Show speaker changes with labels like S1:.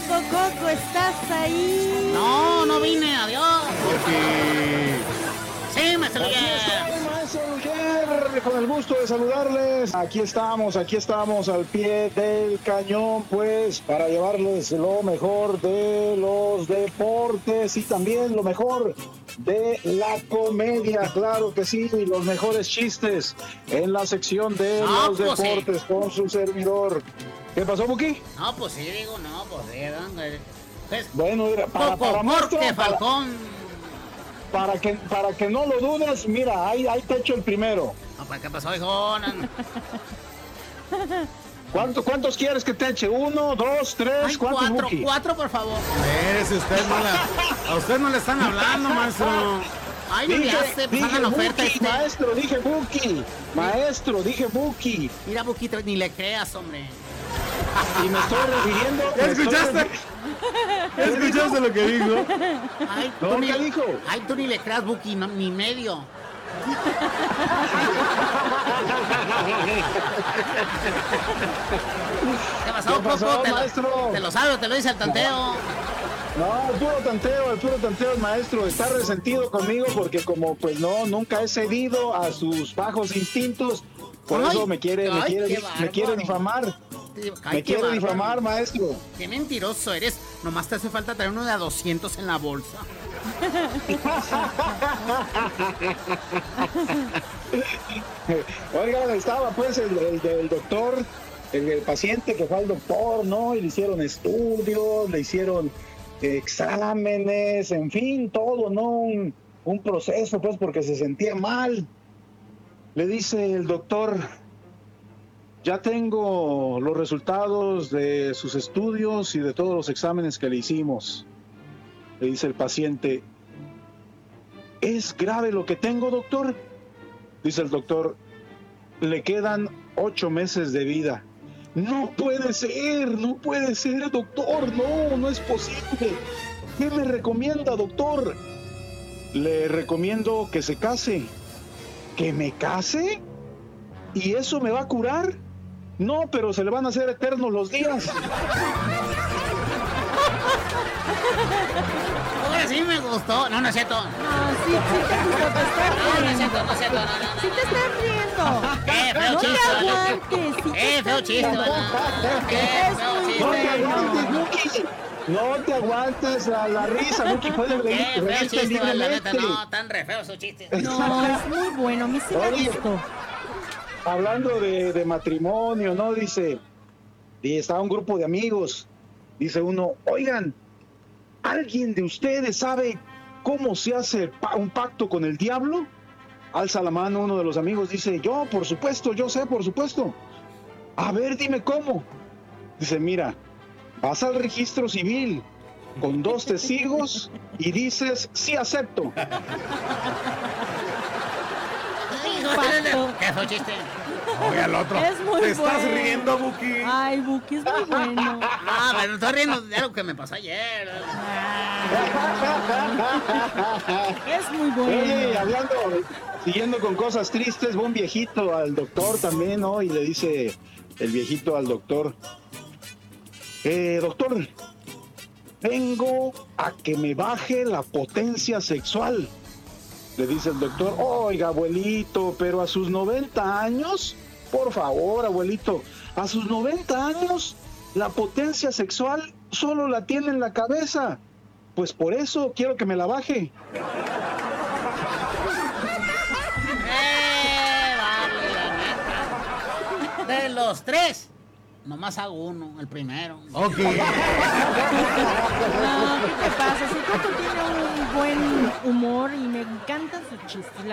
S1: Coco, ¿estás ahí?
S2: No, no vine, adiós.
S3: Porque...
S2: Sí, maestro
S3: Aquí
S2: Luguer.
S3: estoy, maestro Luguer, con el gusto de saludarles. Aquí estamos al pie del cañón, pues, para llevarles lo mejor de los deportes y también lo mejor de la comedia, claro que sí, y los mejores chistes en la sección de los
S2: pues
S3: deportes con su servidor. ¿Qué pasó, Buki?
S2: No, pues sí, digo, no, pues sí, ¿verdad? Pues,
S3: Bueno, mira,
S2: Coco,
S3: maestro,
S2: Jorge Falcón.
S3: para que no lo dudes, mira, ahí te echo el primero.
S2: No, pues, ¿qué pasó, hijo? No.
S3: ¿Cuántos quieres que te eche? ¿1, 2, 3?
S2: Ay,
S3: ¿Cuántos, Buki?
S2: cuatro, por favor.
S4: Espérese, a usted no le están hablando, maestro.
S2: Ay, no le hace, pues hagan oferta
S3: Buki, maestro, dije Buki. Maestro, dije Buki.
S2: Mira, Buquito, ni le creas, hombre.
S3: Y me estoy refiriendo...
S4: ¿Ya escuchaste? ¿Ya escuchaste lo que dijo?
S2: Ay,
S3: No, ¿qué dijo?
S2: Ay, tú ni le creas, Buki, no, ni medio. ¿Qué pasó, Coco?
S3: maestro?
S2: Te lo sabes, te lo dice el tanteo.
S3: No, el puro tanteo, el maestro. Está resentido conmigo porque como pues no, nunca he cedido a sus bajos instintos. Por eso me quiere difamar. Me quiere difamar, maestro.
S2: Qué mentiroso eres. Nomás te hace falta traer uno de a 200 en la bolsa.
S3: Oigan, estaba pues el doctor, el paciente que fue al doctor, ¿no? Y le hicieron estudios, le hicieron exámenes, en fin, todo, ¿no? Un proceso, pues, porque se sentía mal. Le dice el doctor: ya tengo los resultados de sus estudios y de todos los exámenes que le hicimos. Le dice el paciente: ¿es grave lo que tengo, doctor? Dice el doctor: le quedan 8 meses de vida. No puede ser, doctor, no es posible. ¿Qué me recomienda, doctor? Le recomiendo que se case. ¿Que me case? ¿Y eso me va a curar? No, pero se le van a hacer eternos los días.
S2: Ahora sí me gustó. No, no es cierto.
S1: No, sí te gustó, te estás
S2: No, no es
S1: riendo.
S2: cierto, no es cierto. No.
S1: Sí te estás riendo.
S2: Feo
S1: No te
S2: chiste, ¿vale?
S1: aguantes. Sí te
S2: Feo
S1: estás
S2: chiste,
S1: riendo.
S2: ¿verdad?
S1: Es
S2: Feo
S1: muy
S2: chiste.
S3: No te
S1: bueno.
S3: aguantes, Buki. No te aguantes la risa, Buki. Puedes
S2: Feo
S3: reírte
S2: chiste, la neta.
S3: libremente.
S2: No, tan re feo su chiste.
S1: No, es muy bueno. A mí sí me
S3: Oye.
S1: gustó.
S3: Hablando de matrimonio, ¿no? Dice, y estaba un grupo de amigos. Dice uno: oigan, ¿alguien de ustedes sabe cómo se hace un pacto con el diablo? Alza la mano uno de los amigos, dice: yo, por supuesto, yo sé, por supuesto. A ver, dime cómo. Dice: mira, vas al registro civil con 2 testigos y dices: sí, acepto.
S1: Pacto.
S2: Qué feo chiste.
S4: Oye, al otro.
S1: Es muy
S4: ¿Te estás
S1: bueno.
S4: riendo, Buki?
S1: Ay, Buki, es muy bueno.
S2: No, pero estoy riendo de algo que me pasó ayer.
S1: Es muy
S3: Oye,
S1: bueno.
S3: siguiendo con cosas tristes, va un viejito al doctor también, ¿no? Y le dice el viejito al doctor: doctor, vengo a que me baje la potencia sexual. Le dice el doctor: oiga, abuelito, pero a sus 90 años, por favor, abuelito, a sus 90 años, la potencia sexual solo la tiene en la cabeza. Pues por eso quiero que me la baje.
S2: Vale, la neta. De los 3, nomás hago uno, el primero.
S4: Ok.
S1: No, ¿qué te pasa? Si Coco tiene un buen humor y me encantan sus chistes.